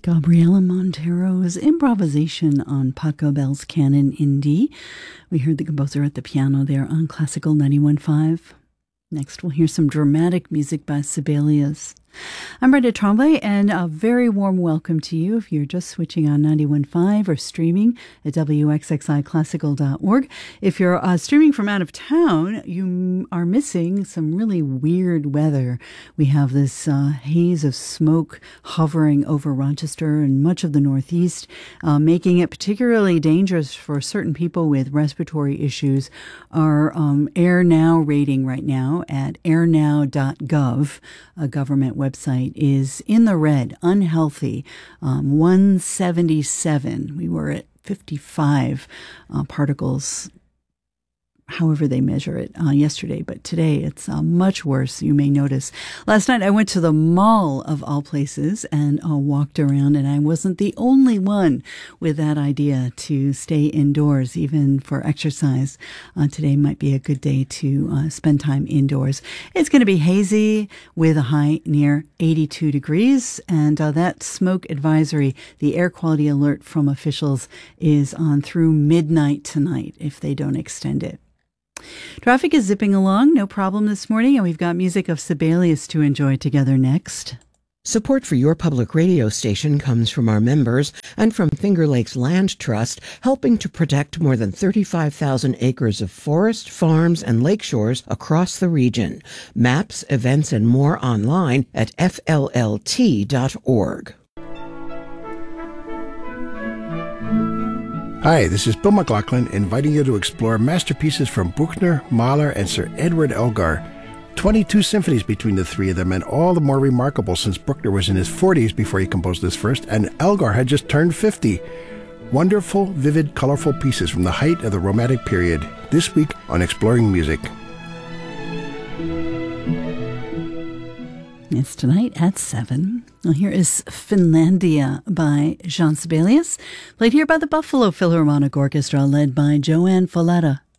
Gabriela Montero's improvisation on Pachelbel's Canon in D. We heard the composer at the piano there on Classical 91.5. Next, we'll hear some dramatic music by Sibelius. I'm Brenda Tremblay, and a very warm welcome to you if you're just switching on 91.5 or streaming at wxxiclassical.org. If you're streaming from out of town, you are missing some really weird weather. We have this haze of smoke hovering over Rochester and much of the Northeast, making it particularly dangerous for certain people with respiratory issues. Our Air Now rating right now at airnow.gov, a government website, is in the red, unhealthy, 177. We were at 55 particles, however they measure it, yesterday. But today it's much worse, you may notice. Last night I went to the mall of all places and walked around, and I wasn't the only one with that idea to stay indoors, even for exercise. Today might be a good day to spend time indoors. It's going to be hazy with a high near 82 degrees, and that smoke advisory, the air quality alert from officials, is on through midnight tonight if they don't extend it. Traffic is zipping along, no problem this morning, and we've got music of Sibelius to enjoy together next. Support for your public radio station comes from our members and from Finger Lakes Land Trust, helping to protect more than 35,000 acres of forest, farms, and lakeshores across the region. Maps, events, and more online at fllt.org. Hi, this is Bill McLaughlin inviting you to explore masterpieces from Bruckner, Mahler, and Sir Edward Elgar. 22 symphonies between the three of them, and all the more remarkable since Bruckner was in his 40s before he composed this first, and Elgar had just turned 50. Wonderful, vivid, colorful pieces from the height of the Romantic period, this week on Exploring Music. It's tonight at 7. Well, here is Finlandia by Jean Sibelius, played here by the Buffalo Philharmonic Orchestra, led by Joanne Falletta.